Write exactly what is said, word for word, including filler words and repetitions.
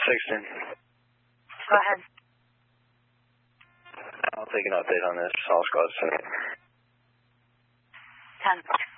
sixteen. Go ahead. I'll take an update on this. All squads. ten.